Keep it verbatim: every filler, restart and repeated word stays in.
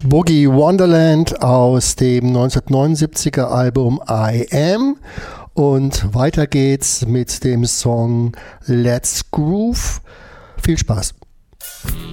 Boogie Wonderland aus dem neunzehnhundertneunundsiebziger Album I Am. Und weiter geht's mit dem Song Let's Groove. Viel Spaß.